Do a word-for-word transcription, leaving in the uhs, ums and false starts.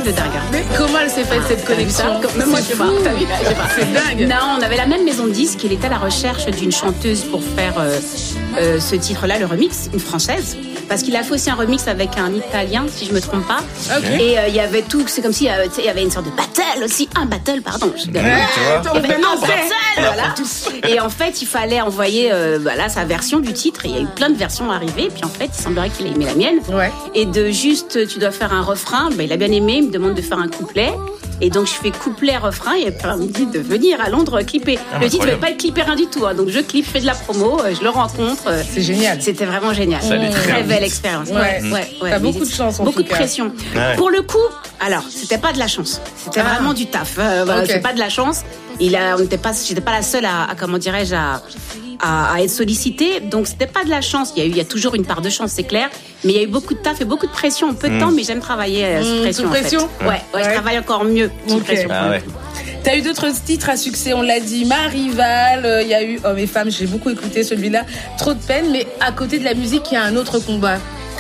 de dingue. Hein. Mais comment elle s'est faite cette connexion? Même moi, je sais pas. C'est dingue. Non, on avait la même maison de disques. Il était à la recherche d'une chanteuse pour faire euh, euh, ce titre-là, le remix, une française. Parce qu'il a fait aussi un remix avec un Italien, si je me trompe pas. Okay. Et il euh, y avait tout, c'est comme si il y avait une sorte de battle aussi, un battle, pardon. Je... Ouais, tu vois. Il y avait un battle, voilà. Et en fait, il fallait envoyer euh, voilà, sa version du titre. Il y a eu plein de versions arrivées. Puis en fait, il semblerait qu'il ait aimé la mienne. Ouais. Et de juste, tu dois faire un refrain. Ben, il a bien aimé, il me demande de faire un couplet. Et donc, je fais couplet-refrain et puis il me dit de venir à Londres clipper. Ah, le titre ne veut pas être clippé rien du tout. Hein. Donc, je clippe, je fais de la promo, je le rencontre. C'est génial. C'était vraiment génial. Ça allait très, très belle expérience. Ouais. Ouais, ouais, ouais. T'as beaucoup de chance en Beaucoup tout de cas. pression. Ouais. Pour le coup, alors, c'était pas de la chance. C'était Ah. vraiment du taf. Euh, voilà, Okay. c'est pas de la chance. Il a, on n'était pas, j'étais pas la seule à, à comment dirais-je, à, à, à être sollicitée. Donc, c'était pas de la chance. Il y a eu, il y a toujours une part de chance, c'est clair. Mais il y a eu beaucoup de taf et beaucoup de pression en peu de mmh. temps. Mais j'aime travailler euh, sous Mmh, pression. sous en fait. pression Ouais, ouais, ouais. je travaille encore mieux sous Okay. pression. Ah ouais. T'as eu d'autres titres à succès, on l'a dit, Ma Rivale, il euh, y a eu Hommes et Femmes, j'ai beaucoup écouté celui-là, Trop de peine, mais à côté de la musique, il y a un autre combat.